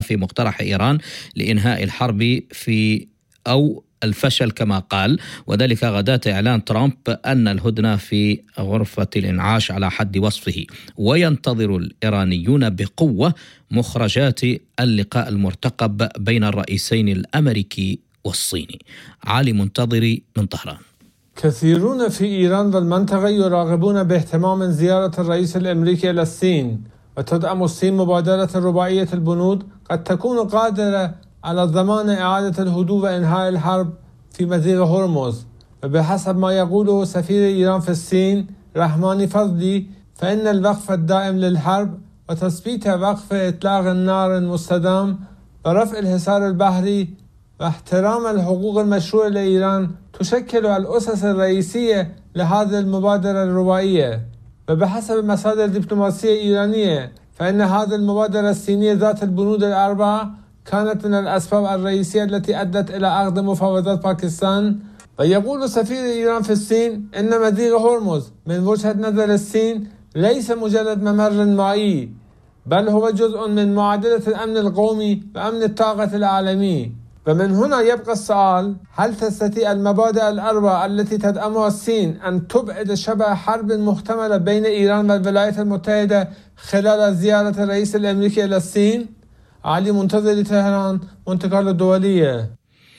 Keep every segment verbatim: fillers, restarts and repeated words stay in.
في مقترح إيران لإنهاء الحرب في أو الفشل كما قال، وذلك غداة إعلان ترامب أن الهدنة في غرفة الإنعاش على حد وصفه. وينتظر الإيرانيون بقوة مخرجات اللقاء المرتقب بين الرئيسين الأمريكي والصيني. علي منتظري من طهران. كثيرون في إيران والمنطقة يراقبون باهتمام زيارة الرئيس الأمريكي إلى الصين، وتدعم الصين مبادرة رباعية البنود قد تكون قادرة على ضمان إعادة الهدوء وإنهاء الحرب في مضيق هرمز. وبحسب ما يقوله سفير إيران في الصين رحماني فضلي، فإن الوقف الدائم للحرب وتثبيت وقف إطلاق النار المستدام ورفع الحصار البحري واحترام الحقوق المشروعة لإيران تشكل الأسس الرئيسية لهذه المبادرة الرباعية. وبحسب مصادر دبلوماسية إيرانية فإن هذه المبادرة الصينية ذات البنود الأربعة كانت من الأسباب الرئيسية التي أدت إلى عقد مفاوضات باكستان. ويقول سفير إيران في الصين إن مضيق هرمز من وجهة نظر الصين ليس مجرد ممر مائي، بل هو جزء من معادلة الأمن القومي وأمن الطاقة العالمي. ومن هنا يبقى السؤال: هل تستطيع المبادئ الأربعة التي تدعمها الصين أن تبعد شبه حرب محتملة بين إيران والولايات المتحدة خلال زيارة الرئيس الأمريكي إلى الصين؟ علي منتظري، طهران، مونte كارلو الدولية.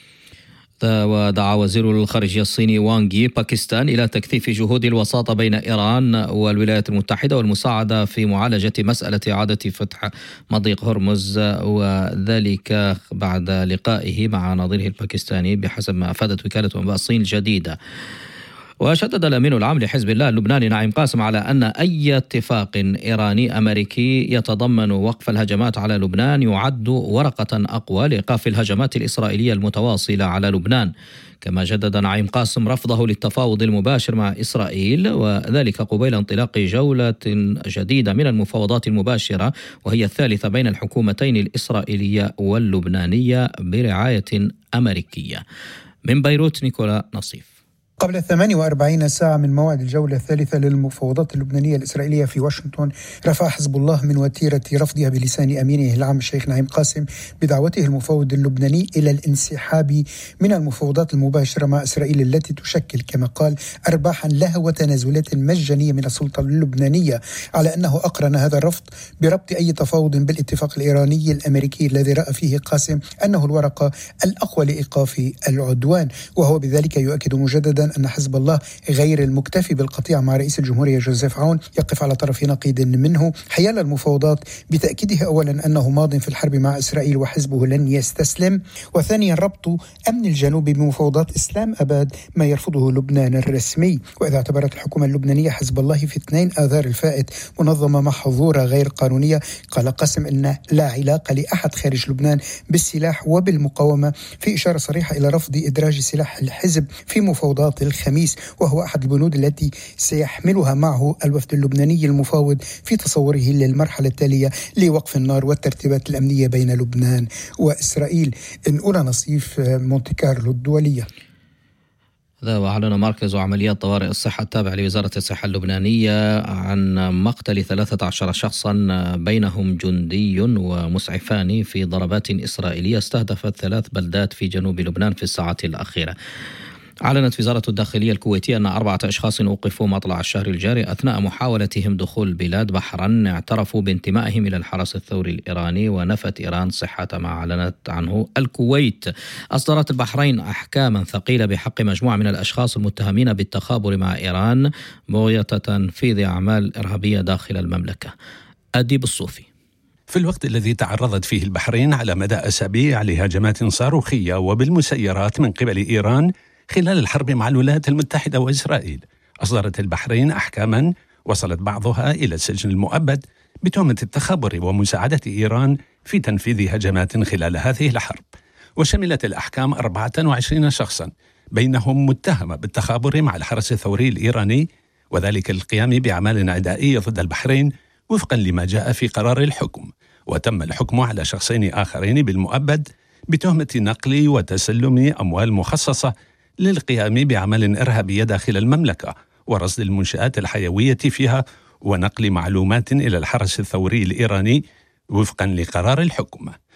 ودعا وزير الخارجية الصيني وانغ يي باكستان إلى تكثيف جهود الوساطة بين إيران والولايات المتحدة والمساعدة في معالجة مسألة إعادة فتح مضيق هرمز، وذلك بعد لقائه مع نظيره الباكستاني بحسب ما أفادت وكالة أنباء الصين الجديدة. وشدد الأمين العام لحزب الله اللبناني نعيم قاسم على أن أي اتفاق إيراني أمريكي يتضمن وقف الهجمات على لبنان يعد ورقة أقوى لإيقاف الهجمات الإسرائيلية المتواصلة على لبنان. كما جدد نعيم قاسم رفضه للتفاوض المباشر مع إسرائيل، وذلك قبيل انطلاق جولة جديدة من المفاوضات المباشرة وهي الثالثة بين الحكومتين الإسرائيلية واللبنانية برعاية أمريكية. من بيروت نيكولا نصيف. قبل ثمانية وأربعين ساعة من موعد الجولة الثالثة للمفاوضات اللبنانية الإسرائيلية في واشنطن، رفع حزب الله من وتيرة رفضها بلسان أمينه العام الشيخ نعيم قاسم بدعوته المفاوض اللبناني إلى الانسحاب من المفاوضات المباشرة مع إسرائيل التي تشكل كما قال أرباحا لها وتنازلات مجانية من السلطة اللبنانية، على أنه أقرن هذا الرفض بربط أي تفاوض بالاتفاق الإيراني الأمريكي الذي رأى فيه قاسم أنه الورقة الأقوى لإيقاف العدوان. وهو بذلك يؤكد مجددا أن حزب الله غير المكتفي بالقطيع مع رئيس الجمهورية جوزيف عون يقف على طرف نقيض منه حيال المفاوضات، بتأكيده أولا أنه ماض في الحرب مع إسرائيل وحزبه لن يستسلم، وثانيا ربط أمن الجنوب بمفاوضات إسلام أباد ما يرفضه لبنان الرسمي. وإذا اعتبرت الحكومة اللبنانية حزب الله في اثنين آذار الفائت منظمة محظورة غير قانونية، قال قاسم أن لا علاقة لأحد خارج لبنان بالسلاح وبالمقاومة، في إشارة صريحة إلى رفض إدراج سلاح الحزب في مفاوضات الخميس، وهو أحد البنود التي سيحملها معه الوفد اللبناني المفاوض في تصوره للمرحلة التالية لوقف النار والترتيبات الأمنية بين لبنان وإسرائيل. نقول نصيف مونte كارلو الدولية. هذا وأعلن مركز عمليات طوارئ الصحة التابع لوزارة الصحة اللبنانية عن مقتل ثلاثة عشر شخصا بينهم جندي ومسعفان في ضربات إسرائيلية استهدفت ثلاث بلدات في جنوب لبنان في الساعات الأخيرة. أعلنت وزارة الداخلية الكويتية أن أربعة أشخاص أوقفوا مطلع الشهر الجاري أثناء محاولتهم دخول البلاد بحرا اعترفوا بانتمائهم إلى الحرس الثوري الإيراني، ونفت إيران صحة ما أعلنت عنه الكويت. أصدرت البحرين أحكاما ثقيلة بحق مجموعة من الأشخاص المتهمين بالتخابر مع إيران بغية تنفيذ أعمال إرهابية داخل المملكة. أديب الصوفي. في الوقت الذي تعرضت فيه البحرين على مدى أسابيع لهجمات صاروخية وبالمسيرات من قبل إيران خلال الحرب مع الولايات المتحدة وإسرائيل، أصدرت البحرين أحكاما وصلت بعضها إلى السجن المؤبد بتهمة التخابر ومساعدة إيران في تنفيذ هجمات خلال هذه الحرب. وشملت الأحكام أربعة وعشرين شخصا بينهم متهم بالتخابر مع الحرس الثوري الإيراني، وذلك للقيام بأعمال عدائية ضد البحرين وفقا لما جاء في قرار الحكم. وتم الحكم على شخصين آخرين بالمؤبد بتهمة نقل وتسلم أموال مخصصة للقيام بأعمال إرهابية داخل المملكة ورصد المنشآت الحيوية فيها ونقل معلومات إلى الحرس الثوري الإيراني وفقا لقرار الحكومة.